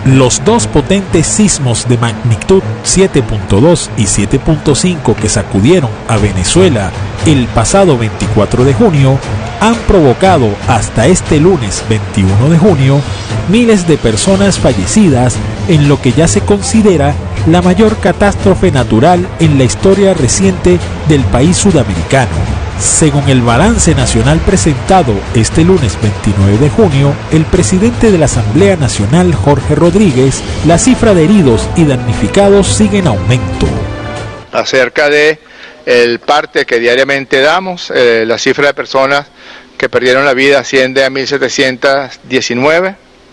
Los dos potentes sismos de magnitud 7.2 y 7.5 que sacudieron a Venezuela el pasado 24 de junio han provocado hasta este lunes 21 de junio miles de personas fallecidas en lo que ya se considera la mayor catástrofe natural en la historia reciente del país sudamericano. Según el balance nacional presentado este lunes 29 de junio, el presidente de la Asamblea Nacional, Jorge Rodríguez, la cifra de heridos y damnificados sigue en aumento. Acerca de el parte que diariamente damos, la cifra de personas que perdieron la vida asciende a 1.719,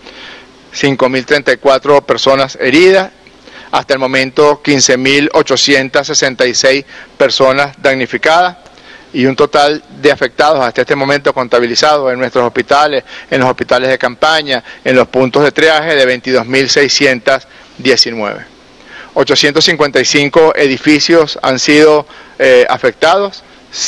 5.034 personas heridas, hasta el momento 15.866 personas damnificadas, y un total de afectados hasta este momento contabilizados en nuestros hospitales, en los hospitales de campaña, en los puntos de triaje de 22.619. 855 edificios han sido afectados,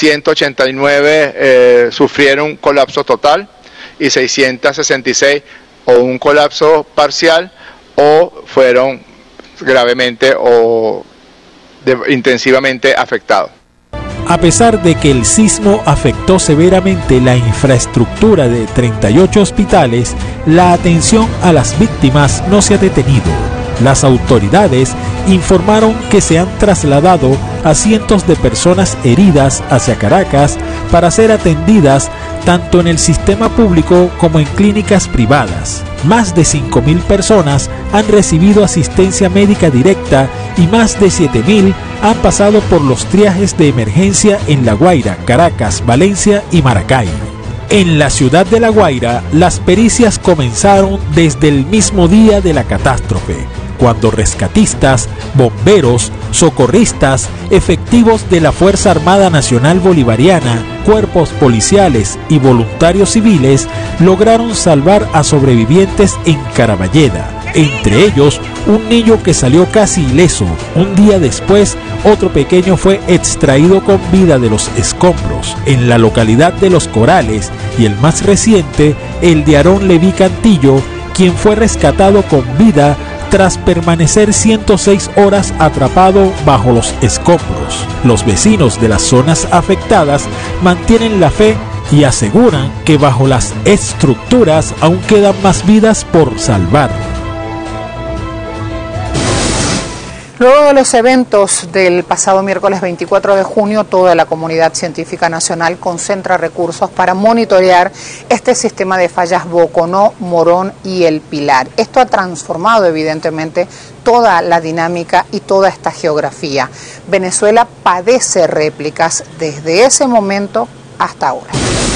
189 sufrieron colapso total y 666 o un colapso parcial o fueron gravemente o intensivamente afectados. A pesar de que el sismo afectó severamente la infraestructura de 38 hospitales, la atención a las víctimas no se ha detenido. Las autoridades informaron que se han trasladado a cientos de personas heridas hacia Caracas para ser atendidas tanto en el sistema público como en clínicas privadas. Más de 5.000 personas han recibido asistencia médica directa y más de 7.000 han pasado por los triajes de emergencia en La Guaira, Caracas, Valencia y Maracay. En la ciudad de La Guaira, las pericias comenzaron desde el mismo día de la catástrofe, cuando rescatistas, bomberos, socorristas, efectivos de la Fuerza Armada Nacional Bolivariana, cuerpos policiales y voluntarios civiles lograron salvar a sobrevivientes en Caraballeda. Entre ellos, un niño que salió casi ileso. Un día después, otro pequeño fue extraído con vida de los escombros en la localidad de Los Corales, y el más reciente, el de Aarón Leví Cantillo, quien fue rescatado con vida tras permanecer 106 horas atrapado bajo los escombros. Los vecinos de las zonas afectadas mantienen la fe y aseguran que bajo las estructuras aún quedan más vidas por salvar. Luego de los eventos del pasado miércoles 24 de junio, toda la comunidad científica nacional concentra recursos para monitorear este sistema de fallas Boconó, Morón y El Pilar. Esto ha transformado evidentemente toda la dinámica y toda esta geografía. Venezuela padece réplicas desde ese momento hasta ahora.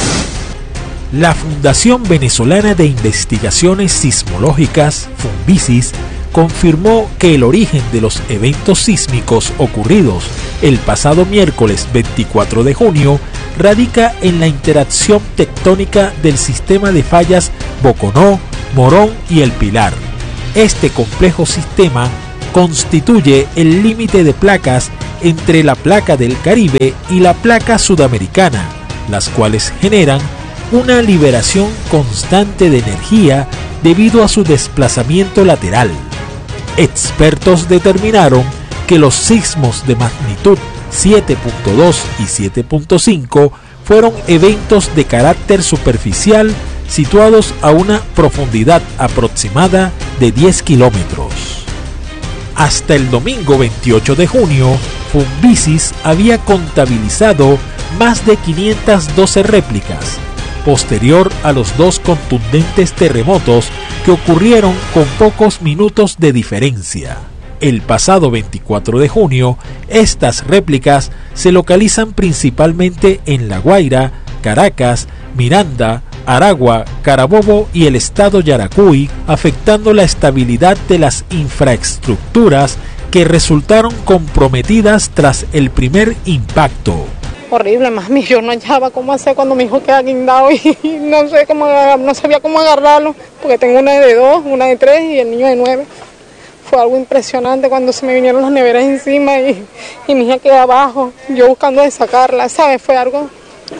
La Fundación Venezolana de Investigaciones Sismológicas, Funvisis, confirmó que el origen de los eventos sísmicos ocurridos el pasado miércoles 24 de junio radica en la interacción tectónica del sistema de fallas Boconó, Morón y El Pilar. Este complejo sistema constituye el límite de placas entre la placa del Caribe y la placa sudamericana, las cuales generan una liberación constante de energía debido a su desplazamiento lateral. Expertos determinaron que los sismos de magnitud 7.2 y 7.5 fueron eventos de carácter superficial situados a una profundidad aproximada de 10 kilómetros. Hasta el domingo 28 de junio, Funvisis había contabilizado más de 512 réplicas, posterior a los dos contundentes terremotos que ocurrieron con pocos minutos de diferencia. El pasado 24 de junio, estas réplicas se localizan principalmente en La Guaira, Caracas, Miranda, Aragua, Carabobo y el estado Yaracuy, afectando la estabilidad de las infraestructuras que resultaron comprometidas tras el primer impacto. Horrible, mami, yo no hallaba cómo hacer cuando mi hijo queda guindado y no sabía cómo agarrarlo, porque tengo una de 2, una de 3 y el niño de 9. Fue algo impresionante cuando se me vinieron las neveras encima y mi hija quedó abajo, yo buscando de sacarla, ¿sabes? Fue algo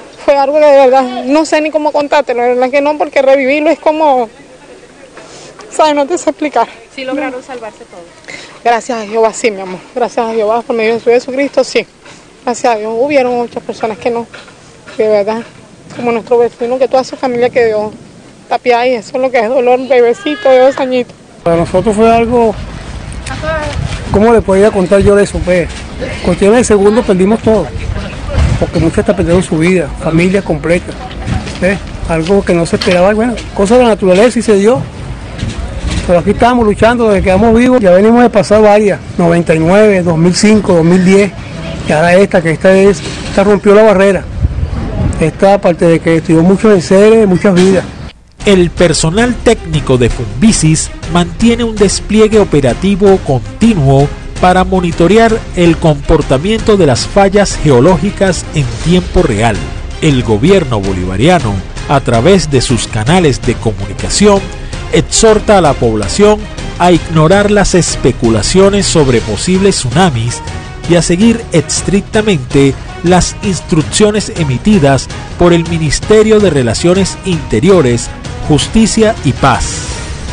de verdad, no sé ni cómo contártelo, la verdad que no, porque revivirlo es como ¿Sabes? No te sé explicar. ¿Sí lograron salvarse todos? Gracias a Jehová, sí, mi amor. Gracias a Jehová, por medio de Jesucristo, sí. Gracias a Dios. Hubieron muchas personas que no. De verdad. Como nuestro vecino, que toda su familia quedó tapiada, y eso es lo que es dolor, un bebecito de 2 añitos. Para nosotros fue algo, ¿cómo le podía contar yo de eso? Pues, cuestión de segundos perdimos todo, porque muchos hasta perdieron su vida, familia completa. Algo que no se esperaba, bueno, cosa de la naturaleza y se dio. Pero aquí estábamos luchando desde que quedamos vivos, ya venimos de pasar varias, 99, 2005, 2010, y ahora esta rompió la barrera. Esta, aparte de que estudió muchos enseres, muchas vidas. El personal técnico de Funvisis mantiene un despliegue operativo continuo para monitorear el comportamiento de las fallas geológicas en tiempo real. El gobierno bolivariano, a través de sus canales de comunicación, exhorta a la población a ignorar las especulaciones sobre posibles tsunamis y a seguir estrictamente las instrucciones emitidas por el Ministerio de Relaciones Interiores, Justicia y Paz.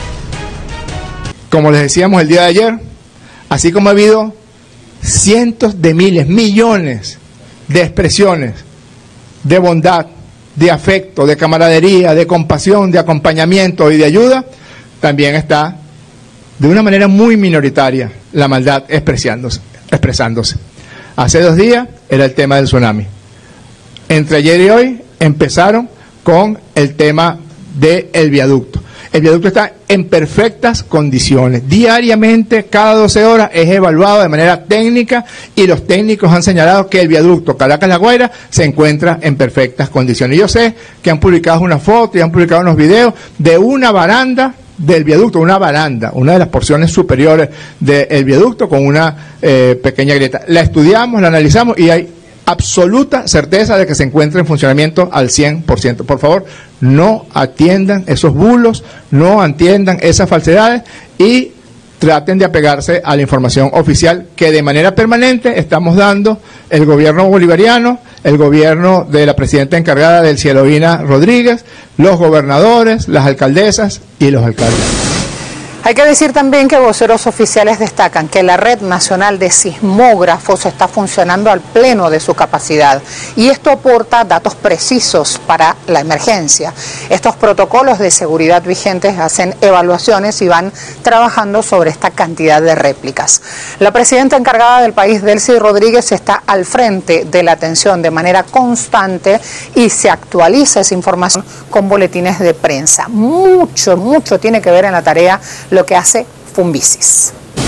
Como les decíamos el día de ayer, así como ha habido cientos de miles, millones de expresiones de bondad, de afecto, de camaradería, de compasión, de acompañamiento y de ayuda, también está de una manera muy minoritaria la maldad expresándose. Hace 2 días era el tema del tsunami. Entre ayer y hoy empezaron con el tema del viaducto. El viaducto está en perfectas condiciones. Diariamente, cada 12 horas, es evaluado de manera técnica y los técnicos han señalado que el viaducto Caracas-La Guaira se encuentra en perfectas condiciones. Y yo sé que han publicado una foto y han publicado unos videos de una baranda del viaducto, una de las porciones superiores del viaducto con una pequeña grieta. La estudiamos, la analizamos y hay absoluta certeza de que se encuentra en funcionamiento al 100%. Por favor, no atiendan esos bulos, no atiendan esas falsedades y traten de apegarse a la información oficial que de manera permanente estamos dando el gobierno bolivariano, el gobierno de la presidenta encargada del Cielovina Rodríguez, los gobernadores, las alcaldesas y los alcaldes. Hay que decir también que voceros oficiales destacan que la Red Nacional de Sismógrafos está funcionando al pleno de su capacidad y esto aporta datos precisos para la emergencia. Estos protocolos de seguridad vigentes hacen evaluaciones y van trabajando sobre esta cantidad de réplicas. La presidenta encargada del país, Delcy Rodríguez, está al frente de la atención de manera constante y se actualiza esa información con boletines de prensa. Mucho tiene que ver en la tarea lo que hace Funvisis.